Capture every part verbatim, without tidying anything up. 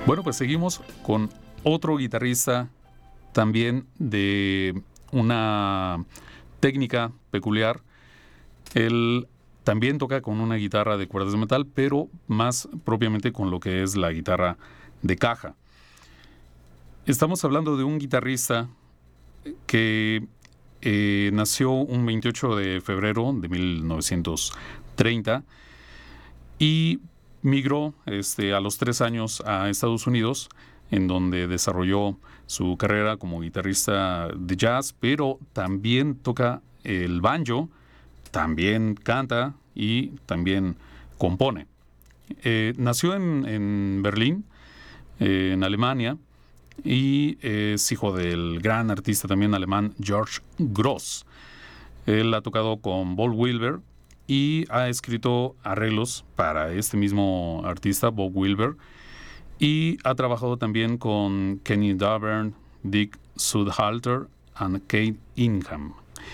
Bueno, pues seguimos con otro guitarrista también de una técnica peculiar. Él también toca con una guitarra de cuerdas de metal, pero más propiamente con lo que es la guitarra de caja. Estamos hablando de un guitarrista que eh, nació un veintiocho de febrero de mil novecientos treinta y migró este, a los tres años a Estados Unidos, en donde desarrolló su carrera como guitarrista de jazz, pero también toca el banjo, también canta y también compone. Eh, nació en, en Berlín, eh, en Alemania, y es hijo del gran artista también alemán George Gross. Él ha tocado con Bob Wilber y ha escrito arreglos para este mismo artista, Bob Wilber, y ha trabajado también con Kenny Davern, Dick Sudhalter y Kate Ingham.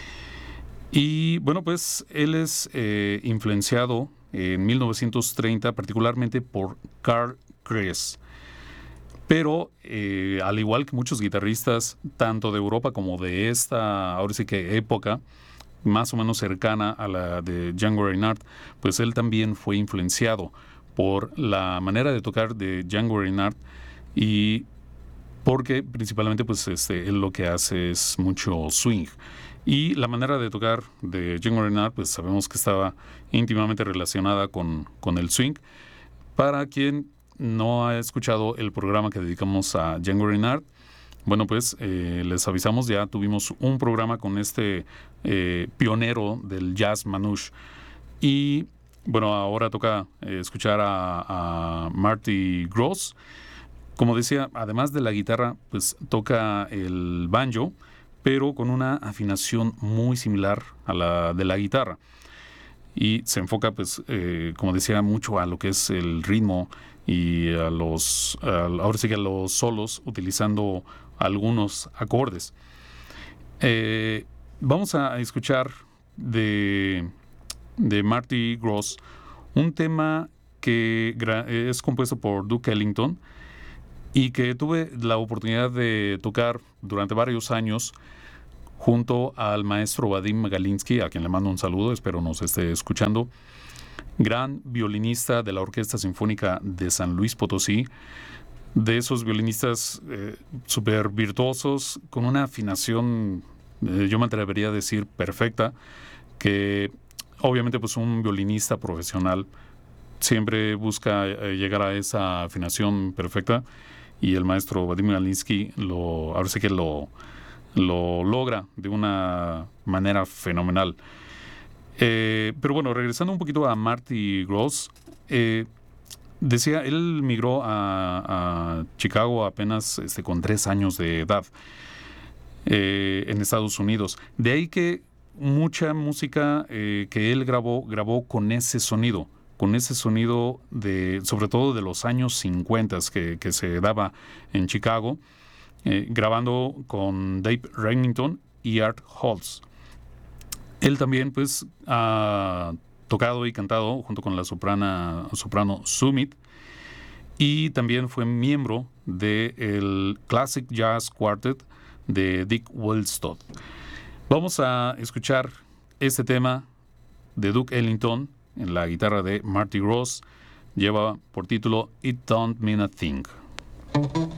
Y bueno, pues él es eh, influenciado en mil novecientos treinta particularmente por Carl Kress. Pero eh, al igual que muchos guitarristas, tanto de Europa como de esta, ahora sí que época, más o menos cercana a la de Django Reinhardt, pues él también fue influenciado por la manera de tocar de Django Reinhardt, y porque principalmente pues este, él lo que hace es mucho swing. Y la manera de tocar de Django Reinhardt, pues sabemos que estaba íntimamente relacionada con, con el swing. Para quien no ha escuchado el programa que dedicamos a Django Reinhardt, bueno, pues eh, les avisamos, ya tuvimos un programa con este eh, pionero del jazz manouche. Y bueno, ahora toca eh, escuchar a, a Marty Gross. Como decía, además de la guitarra, pues toca el banjo, pero con una afinación muy similar a la de la guitarra. Y se enfoca, pues, eh, como decía, mucho a lo que es el ritmo y a los, a, ahora sí que a los solos, utilizando algunos acordes. Eh, vamos a escuchar de, de Marty Gross un tema que gra- es compuesto por Duke Ellington y que tuve la oportunidad de tocar durante varios años junto al maestro Vadim Galinsky, a quien le mando un saludo, espero nos esté escuchando, gran violinista de la Orquesta Sinfónica de San Luis Potosí, de esos violinistas eh, súper virtuosos, con una afinación, eh, yo me atrevería a decir, perfecta, que obviamente pues un violinista profesional siempre busca eh, llegar a esa afinación perfecta, y el maestro Vadim Galinsky lo, ahora sí que lo, lo logra de una manera fenomenal. Eh, pero bueno, regresando un poquito a Marty Gross, eh, decía, él migró a, a Chicago apenas este, con tres años de edad eh, en Estados Unidos. De ahí que mucha música eh, que él grabó, grabó con ese sonido, con ese sonido de, sobre todo de los años cincuenta que, que se daba en Chicago, eh, grabando con Dave Remington y Art Holtz. Él también pues ha tocado y cantado junto con la soprana, soprano Summit, y también fue miembro del Classic Jazz Quartet de Dick Wellstott. Vamos a escuchar este tema de Duke Ellington en la guitarra de Marty Gross. Lleva por título It Don't Mean a Thing.